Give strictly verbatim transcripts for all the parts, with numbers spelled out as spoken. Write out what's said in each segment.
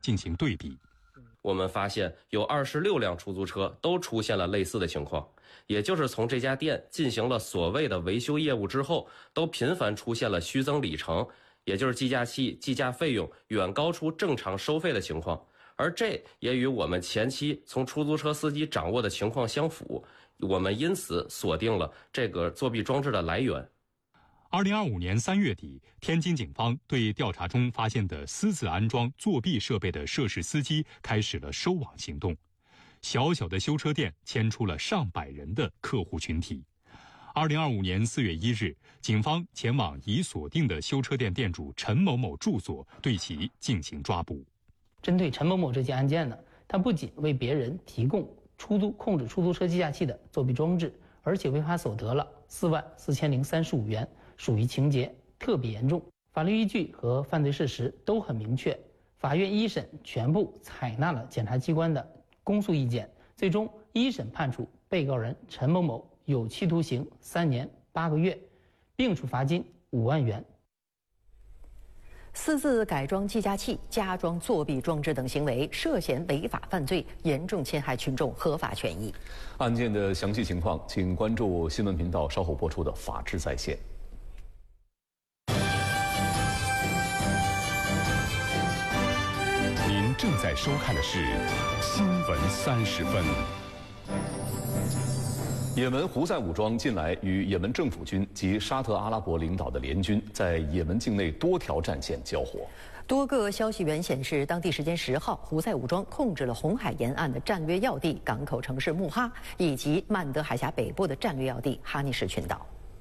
进行对比。 我们发现有二十六辆出租车都出现了类似的情况，也就是从这家店进行了所谓的维修业务之后，都频繁出现了虚增里程，也就是计价器计价费用远高出正常收费的情况。而这也与我们前期从出租车司机掌握的情况相符，我们因此锁定了这个作弊装置的来源。 二零二五年三月底，天津警方对调查中发现的私自安装作弊设备的涉事司机开始了收网行动。小小的修车店牵出了上百人的客户群体。二零二五年四月一日，警方前往已锁定的修车店店主陈某某住所，对其进行抓捕。 针对陈某某这起案件呢，他不仅为别人提供出租控制出租车计价器的作弊装置，而且违法所得了四万四千零三十五元，属于情节特别严重。法律依据和犯罪事实都很明确，法院一审全部采纳了检察机关的公诉意见，最终一审判处被告人陈某某有期徒刑三年八个月，并处罚金五万元。 私自改装计价器、加装作弊装置等行为涉嫌违法犯罪，严重侵害群众合法权益。 案件的详细情况，请关注新闻频道稍后播出的《法治在线》。 您正在收看的是《新闻三十分》。 也门胡塞武装近来与也门政府军及沙特阿拉伯领导的联军在也门境内多条战线交火。 多个消息源显示，当地时间十号，胡塞武装控制了红海沿岸的战略要地港口城市穆哈，以及曼德海峡北部的战略要地哈尼什群岛。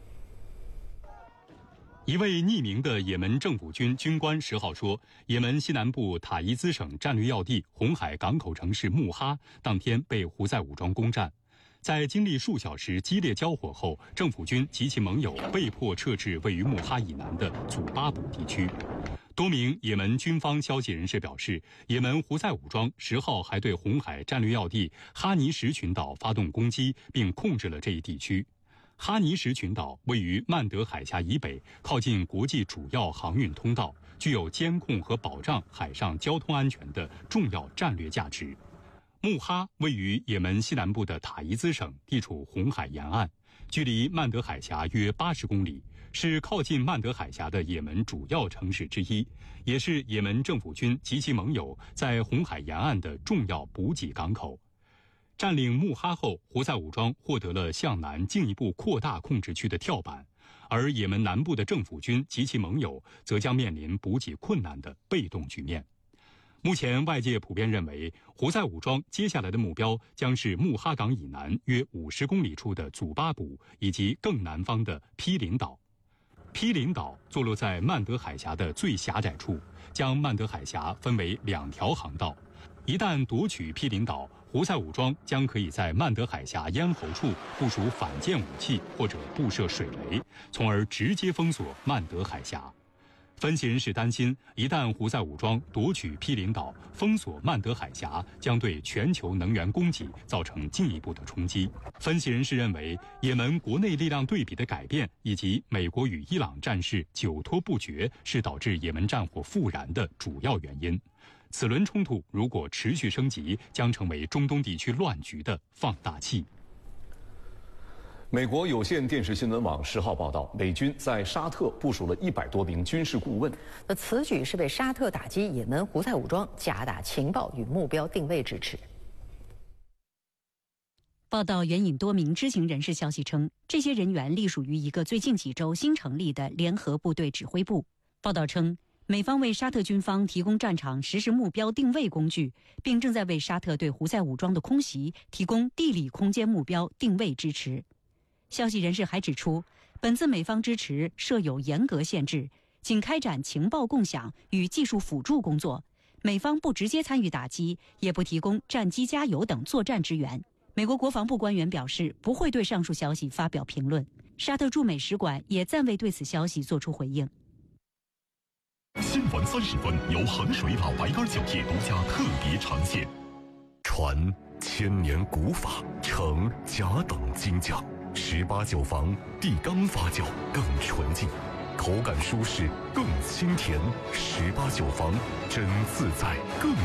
一位匿名的也门政府军军官十号说，也门西南部塔伊兹省战略要地红海港口城市穆哈当天被胡塞武装攻占。在经历数小时激烈交火后，政府军及其盟友被迫撤至位于穆哈以南的祖巴卜地区。多名也门军方消息人士表示，也门胡塞武装十号还对红海战略要地哈尼什群岛发动攻击，并控制了这一地区。哈尼什群岛位于曼德海峡以北，靠近国际主要航运通道，具有监控和保障海上交通安全的重要战略价值。穆哈位于也门西南部的塔伊兹省，地处红海沿岸，距离曼德海峡约八十公里，是靠近曼德海峡的也门主要城市之一，也是也门政府军及其盟友在红海沿岸的重要补给港口。占领穆哈后，胡塞武装获得了向南进一步扩大控制区的跳板，而也门南部的政府军及其盟友则将面临补给困难的被动局面。目前外界普遍认为，胡塞武装接下来的目标将是穆哈港以南约五十公里处的祖巴卜以及更南方的毗邻岛。毗邻岛坐落在曼德海峡的最狭窄处，将曼德海峡分为两条航道。一旦夺取毗邻岛，胡塞武装将可以在曼德海峡咽喉处部署反舰武器或者布设水雷，从而直接封锁曼德海峡。分析人士担心，一旦胡塞武装夺取毗邻岛，封锁曼德海峡，将对全球能源供给造成进一步的冲击。分析人士认为，也门国内力量对比的改变，以及美国与伊朗战事久拖不决，是导致也门战火复燃的主要原因。此轮冲突如果持续升级，将成为中东地区乱局的放大器。 美国有线电视新闻网十号报道，美军在沙特部署了一百多名军事顾问。 那此举是为沙特打击也门胡塞武装加大情报与目标定位支持。 报道援引多名知情人士消息称，这些人员隶属于一个最近几周新成立的联合部队指挥部。报道称，美方为沙特军方提供战场实时目标定位工具，并正在为沙特对胡塞武装的空袭提供地理空间目标定位支持。消息人士还指出，本次美方支持设有严格限制，仅开展情报共享与技术辅助工作，美方不直接参与打击，也不提供战机加油等作战支援。美国国防部官员表示，不会对上述消息发表评论。沙特驻美使馆也暂未对此消息作出回应。 新闻三十分由衡水老白干酒业独家特别呈现，传千年古法，承甲等精匠。十八酒坊地缸发酵更纯净，口感舒适更清甜。十八酒坊真自在更